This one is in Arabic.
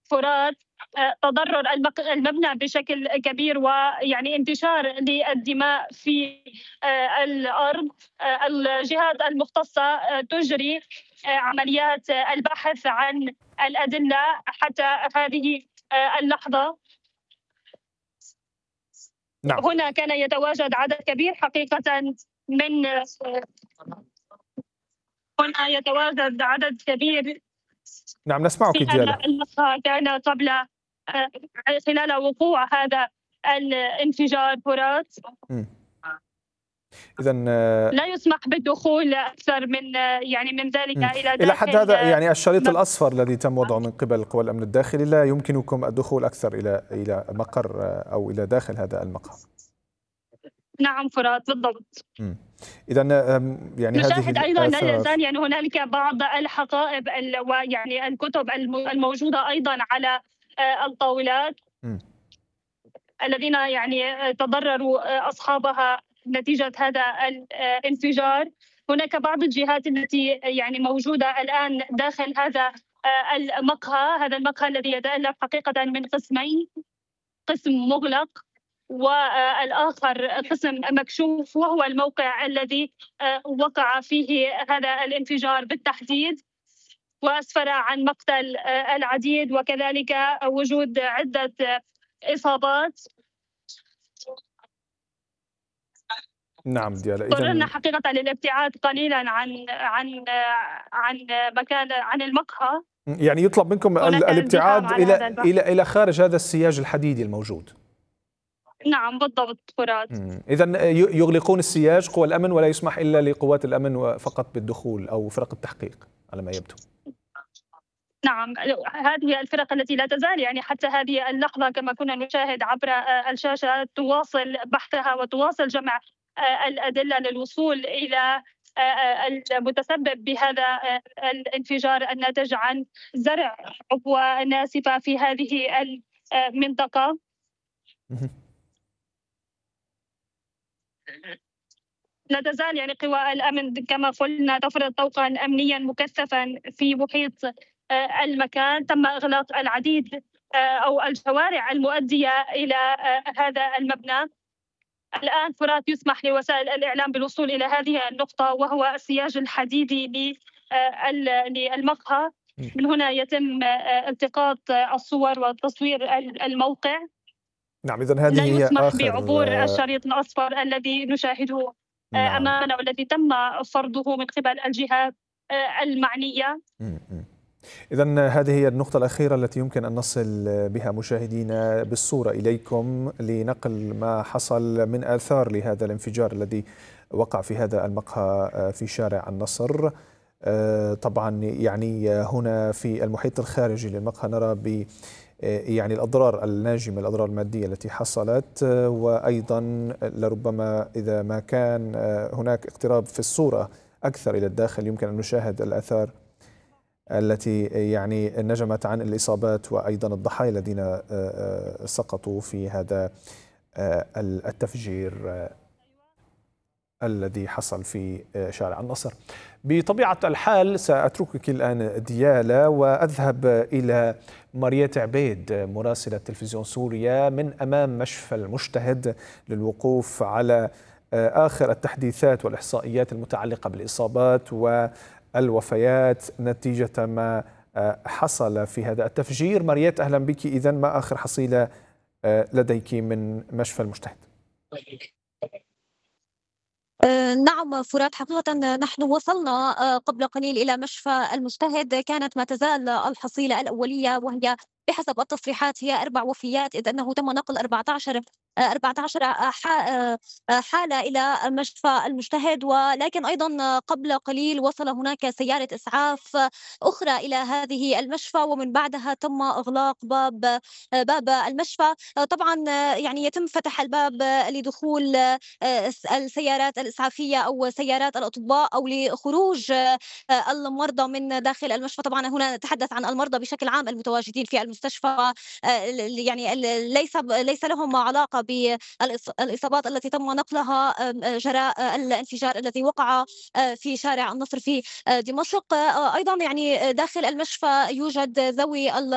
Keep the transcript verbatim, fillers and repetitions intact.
فرات آآ تضرر المق المبنى بشكل كبير، ويعني انتشار للدماء في آآ الأرض. آآ الجهات المختصة آآ تجري آآ عمليات البحث عن الأدلة حتى هذه آآ اللحظة. نعم. هنا كان يتواجد عدد كبير حقيقةً من هنا يتواجد عدد كبير نعم نسمعك في ديالا. المقهى كان قبل آآ خلال وقوع هذا الانفجار فرات. إمم. إذًا لا يُسمح بالدخول أكثر من يعني من ذلك إمم. إلى إلى حد داخل هذا يعني الشريط مب الأصفر الذي تم وضعه من قبل قوى الأمن الداخلي لا يمكنكم الدخول أكثر إلى إلى مقر أو إلى داخل هذا المقهى. نعم فرات بالضبط. إمم. إذًا آمم يعني هذه نشاهد أيضًا لا الآثار. يزال يعني هنالك بعض الحقائب ال ويعني الكتب الم الموجودة أيضًا على آآ الطاولات. إمم. الذين يعني تضرروا أصحابها نتيجة هذا الانفجار. هناك بعض الجهات التي يعني موجودة الآن داخل هذا آآ المقهى، هذا المقهى الذي يتألف حقيقةً من قسمين، قسم مُغلق والآخر قسم مكشوف، وهو الموقع الذي آآ وقع فيه هذا الانفجار بالتحديد، وأسفر عن مقتل آآ العديد وكذلك وجود عدة إصابات. نعم ديالا. اضطررنا إذًا حقيقةً للابتعاد قليلًا عن عن عن مكان عن المقهى. يعني يطلب منكم ال هناك ازدحام الابتعاد على إلى هذا البحر. إلى إلى خارج هذا السياج الحديدي الموجود. نعم بالضبط فرات. إمم. إذًا ي يغلقون السياج قوى الأمن ولا يسمح إلا لقوات الأمن فقط بالدخول أو فرق التحقيق على ما يبدو. نعم هذه الفرق التي لا تزال يعني حتى هذه اللحظة كما كنا نشاهد عبر آآ الشاشة تواصل بحثها وتواصل جمع آآ الأدلة للوصول إلى آآ المتسبب بهذا آآ الانفجار الناتج عن زرع عبوة ناسفة في هذه المنطقة. اهم. لا تزال يعني قوى الأمن كما قلنا تفرض طوقًا أمنيًا مكثفًا في محيط آآ المكان. تم إغلاق العديد آآ أو الشوارع المؤدية إلى آآ هذا المبنى. الآن فرات يسمح لوسائل الإعلام بالوصول إلى هذه النقطة، وهو السياج الحديدي ل آآ ال للمقهى. إمم. من هنا يتم آآ التقاط الصور وتصوير ال الموقع. نعم إذًا هذه لا هي يُسمح آخر. بعبور الشريط الأصفر الذي نشاهده آآ نعم. أمامنا والذي تم فرضه من قبل الجهات آآ المعنية. إمم، إمم. إذًا هذه هي النقطة الأخيرة التي يمكن أن نصل بها مشاهدينا بالصورة إليكم لنقل ما حصل من آثار لهذا الانفجار الذي وقع في هذا المقهى في شارع النصر. طبعا يعني هنا في المحيط الخارجي للمقهى نرى ب يعني الأضرار الناجمة، الأضرار المادية التي حصلت، وأيضا لربما إذا ما كان هناك اقتراب في الصورة أكثر إلى الداخل يمكن أن نشاهد الآثار التي يعني نجمت عن الإصابات وأيضا الضحايا الذين سقطوا في هذا التفجير الذي حصل في شارع النصر. بطبيعة الحال سأتركك الآن ديالا وأذهب إلى ماريت عبيد مراسلة تلفزيون سوريا من أمام مشفى المجتهد للوقوف على آخر التحديثات والإحصائيات المتعلقة بالإصابات والوفيات نتيجة ما حصل في هذا التفجير. ماريت أهلا بك. إذن ما آخر حصيلة لديك من مشفى المجتهد؟ نعم فرات، حقيقة نحن وصلنا قبل قليل إلى مشفى المجتهد. كانت ما تزال الحصيلة الأولية وهي بحسب التصريحات هي أربع وفيات، إذ أنه تم نقل أربعة عشر أربعة عشر حالة إلى مشفى المجتهد، ولكن أيضا قبل قليل وصل هناك سيارة إسعاف أخرى إلى هذه المشفى، ومن بعدها تم إغلاق باب باب المشفى. طبعا يعني يتم فتح الباب لدخول السيارات الإسعافية أو سيارات الأطباء أو لخروج المرضى من داخل المشفى. طبعا هنا نتحدث عن المرضى بشكل عام المتواجدين في المستشفى، يعني ليس ليس لهم علاقة بالإصابات التي تم نقلها جراء الانفجار الذي وقع في شارع النصر في دمشق. أيضا يعني داخل المشفى يوجد ذوي